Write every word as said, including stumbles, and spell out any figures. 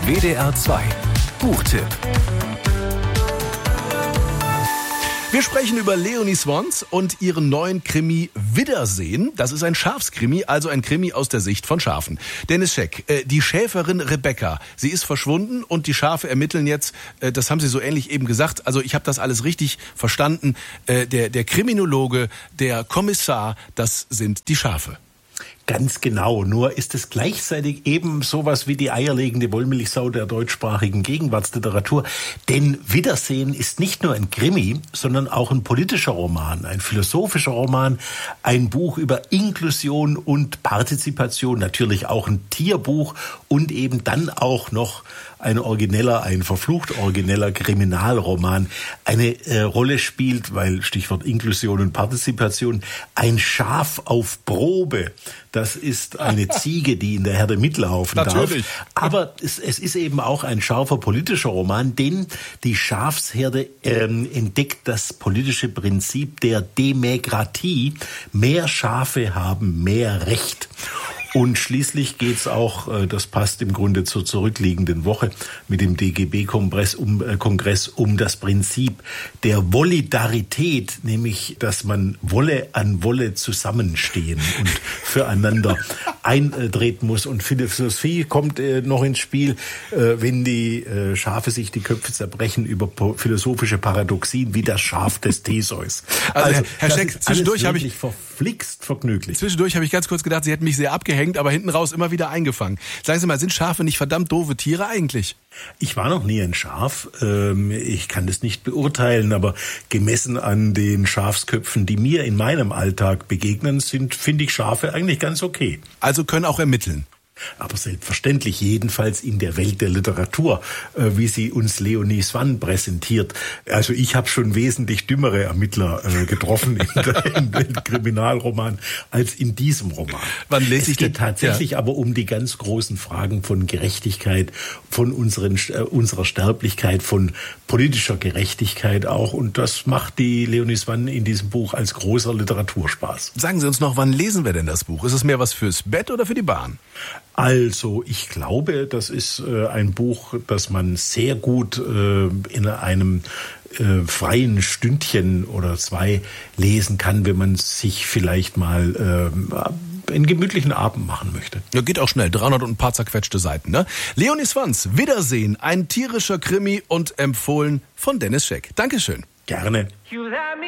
W D R zwei Buchtipp. Wir sprechen über Leonie Swans und ihren neuen Krimi Wiedersehen. Das ist ein Schafskrimi, also ein Krimi aus der Sicht von Schafen. Dennis Scheck, äh, die Schäferin Rebecca, sie ist verschwunden und die Schafe ermitteln jetzt, äh, das haben Sie so ähnlich eben gesagt, also ich habe das alles richtig verstanden, äh, der, der Kriminologe, der Kommissar, das sind die Schafe. Ganz genau, nur ist es gleichzeitig eben sowas wie die eierlegende Wollmilchsau der deutschsprachigen Gegenwartsliteratur. Denn Wiedersehen ist nicht nur ein Krimi, sondern auch ein politischer Roman, ein philosophischer Roman, ein Buch über Inklusion und Partizipation, natürlich auch ein Tierbuch und eben dann auch noch ein origineller, ein verflucht origineller Kriminalroman eine äh, Rolle spielt, weil Stichwort Inklusion und Partizipation, ein Schaf auf Probe. Das ist eine Ziege, die in der Herde mitlaufen Natürlich. darf. Aber es, es ist eben auch ein scharfer politischer Roman, denn die Schafsherde ähm, entdeckt das politische Prinzip der Demokratie. Mehr Schafe haben mehr Recht. Und schließlich geht's auch, das passt im Grunde zur zurückliegenden Woche mit dem D G B-Kongress um, äh, Kongress um das Prinzip der Volidarität, nämlich, dass man Wolle an Wolle zusammenstehen und füreinander eintreten muss. Und Philosophie kommt äh, noch ins Spiel, äh, wenn die äh, Schafe sich die Köpfe zerbrechen über po- philosophische Paradoxien wie das Schaf des Theseus. Also, also Herr Scheck, zwischendurch habe ich verflixt vergnüglich. Zwischendurch habe ich ganz kurz gedacht, Sie hätten mich sehr abgehängt, aber hinten raus immer wieder eingefangen. Sagen Sie mal, sind Schafe nicht verdammt doofe Tiere eigentlich? Ich war noch nie ein Schaf. Ich kann das nicht beurteilen, aber gemessen an den Schafsköpfen, die mir in meinem Alltag begegnen, sind, finde ich Schafe eigentlich ganz okay. Also können auch ermitteln. Aber selbstverständlich, jedenfalls in der Welt der Literatur, äh, wie sie uns Leonie Swan präsentiert. Also ich habe schon wesentlich dümmere Ermittler äh, getroffen in der, in dem Kriminalroman als in diesem Roman. Wann lese es ich geht denn? tatsächlich Ja. aber um die ganz großen Fragen von Gerechtigkeit, von unseren, äh, unserer Sterblichkeit, von politischer Gerechtigkeit auch. Und das macht die Leonie Swan in diesem Buch als großer Literaturspaß. Sagen Sie uns noch, wann lesen wir denn das Buch? Ist es mehr was fürs Bett oder für die Bahn? Also, ich glaube, das ist äh, ein Buch, das man sehr gut äh, in einem äh, freien Stündchen oder zwei lesen kann, wenn man sich vielleicht mal äh, einen gemütlichen Abend machen möchte. Ja, geht auch schnell. dreihundert und ein paar zerquetschte Seiten, ne? Leonie Swans, Wiedersehen, ein tierischer Krimi und empfohlen von Dennis Scheck. Dankeschön. Gerne.